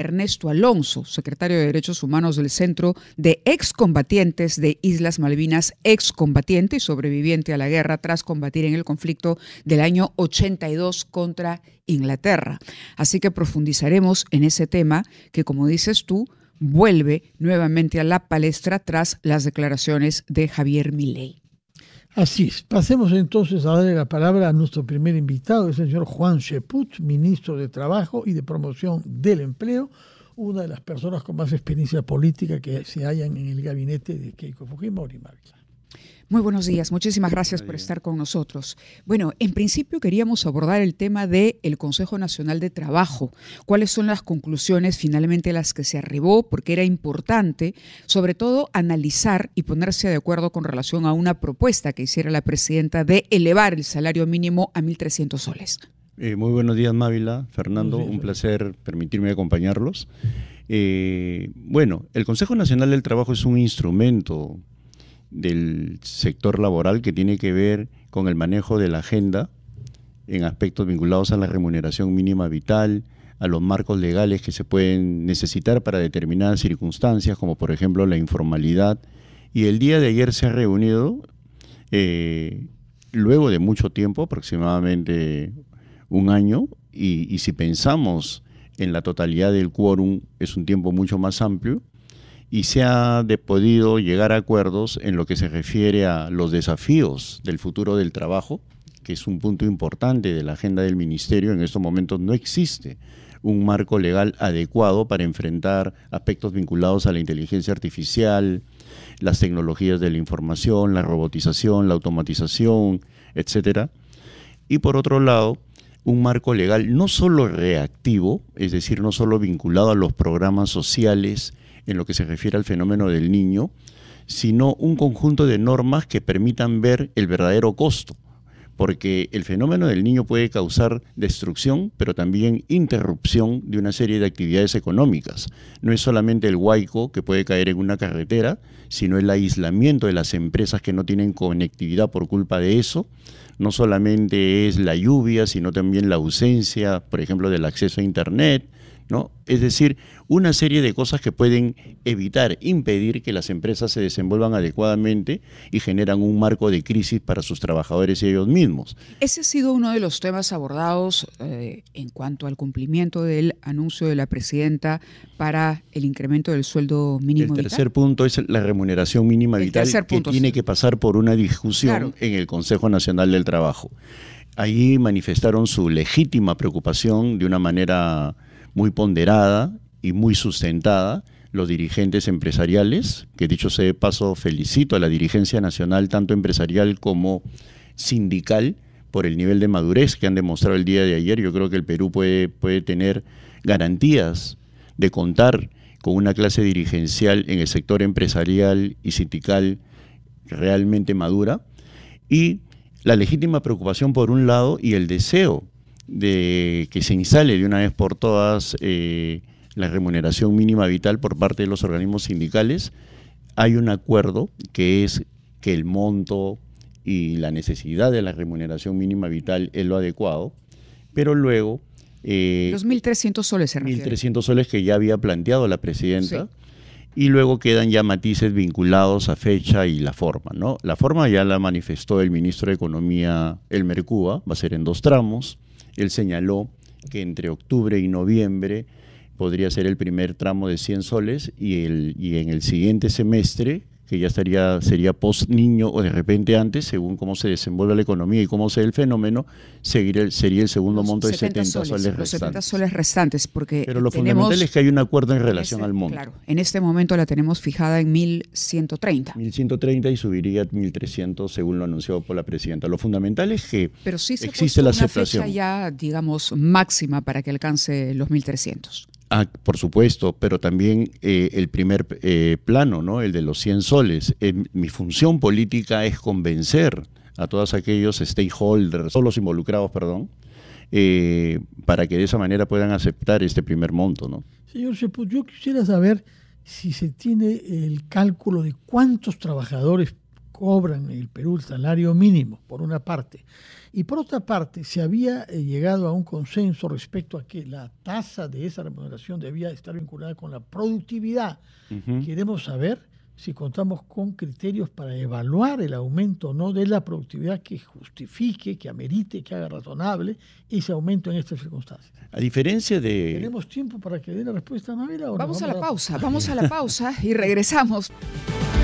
Ernesto Alonso, secretario de Derechos Humanos del Centro de Excombatientes de Islas Malvinas, excombatiente y sobreviviente a la guerra tras combatir en el conflicto del año 82 contra Inglaterra. Así que profundizaremos en ese tema que, como dices tú, vuelve nuevamente a la palestra tras las declaraciones de Javier Milei. Así es. Pasemos entonces a darle la palabra a nuestro primer invitado, el señor Juan Cheput, ministro de Trabajo y de Promoción del Empleo, una de las personas con más experiencia política que se hallan en el gabinete de Keiko Fujimori. Muy buenos días, muchísimas gracias por estar con nosotros. Bueno, en principio queríamos abordar el tema del Consejo Nacional de Trabajo. ¿Cuáles son las conclusiones finalmente a las que se arribó? Porque era importante, sobre todo, analizar y ponerse de acuerdo con relación a una propuesta que hiciera la presidenta de elevar el salario mínimo a 1.300 soles. Muy buenos días, Mávila, Fernando, un placer permitirme acompañarlos. Bueno, el Consejo Nacional del Trabajo es un instrumento del sector laboral que tiene que ver con el manejo de la agenda en aspectos vinculados a la remuneración mínima vital, a los marcos legales que se pueden necesitar para determinadas circunstancias, como por ejemplo la informalidad. Y el día de ayer se ha reunido, luego de mucho tiempo, aproximadamente un año, y si pensamos en la totalidad del quórum, es un tiempo mucho más amplio, y se ha podido llegar a acuerdos en lo que se refiere a los desafíos del futuro del trabajo, que es un punto importante de la agenda del Ministerio. En estos momentos no existe un marco legal adecuado para enfrentar aspectos vinculados a la inteligencia artificial, las tecnologías de la información, la robotización, la automatización, etcétera. Y por otro lado, un marco legal no solo reactivo, es decir, no solo vinculado a los programas sociales en lo que se refiere al fenómeno del niño, sino un conjunto de normas que permitan ver el verdadero costo, porque el fenómeno del niño puede causar destrucción, pero también interrupción de una serie de actividades económicas. No es solamente el huaico que puede caer en una carretera, sino el aislamiento de las empresas que no tienen conectividad por culpa de eso. No solamente es la lluvia, sino también la ausencia, por ejemplo, del acceso a Internet, ¿no? Es decir, una serie de cosas que pueden evitar, impedir que las empresas se desenvuelvan adecuadamente y generan un marco de crisis para sus trabajadores y ellos mismos. Ese ha sido uno de los temas abordados en cuanto al cumplimiento del anuncio de la presidenta para el incremento del sueldo mínimo vital. El tercer punto es la remuneración mínima vital, que tiene que pasar por una discusión en el Consejo Nacional del Trabajo. Ahí manifestaron su legítima preocupación de una manera muy ponderada y muy sustentada los dirigentes empresariales, que dicho sea de paso felicito a la dirigencia nacional, tanto empresarial como sindical, por el nivel de madurez que han demostrado el día de ayer. Yo creo que el Perú puede tener garantías de contar con una clase dirigencial en el sector empresarial y sindical realmente madura, y la legítima preocupación por un lado y el deseo de que se instale de una vez por todas la remuneración mínima vital por parte de los organismos sindicales. Hay un acuerdo que es que el monto y la necesidad de la remuneración mínima vital es lo adecuado, pero luego los 1.300 soles se refiere. 1.300 soles que ya había planteado la presidenta, y luego quedan ya matices vinculados a fecha y la forma, ¿no? La forma ya la manifestó el ministro de Economía, Elmer Cuba, va a ser en 2 tramos. Él señaló que entre octubre y noviembre podría ser el primer tramo de 100 soles y en el siguiente semestre, que ya sería post niño o de repente antes, según cómo se desenvuelve la economía y cómo sea el fenómeno, sería el segundo monto de 70 soles restantes. Los 70 soles restantes, porque pero lo fundamental es que hay un acuerdo en relación al monto. Claro, en este momento la tenemos fijada en 1.130. 1.130 y subiría a 1.300 según lo anunciado por la presidenta. Lo fundamental es que pero sí se existe la aceptación. Una fecha ya, digamos, máxima para que alcance los 1.300. Por supuesto, pero también el primer plano, ¿no? El de los 100 soles. Mi función política es convencer a todos aquellos stakeholders, todos los involucrados, para que de esa manera puedan aceptar este primer monto, ¿no? Señor Cheput, yo quisiera saber si se tiene el cálculo de cuántos trabajadores cobran en el Perú el salario mínimo, por una parte. Y por otra parte, se había llegado a un consenso respecto a que la tasa de esa remuneración debía estar vinculada con la productividad. Queremos saber si contamos con criterios para evaluar el aumento o no de la productividad que justifique, que amerite, que haga razonable ese aumento en estas circunstancias. A diferencia de... ¿Tenemos tiempo para que dé la respuesta, Mavera? Vamos a la pausa y regresamos.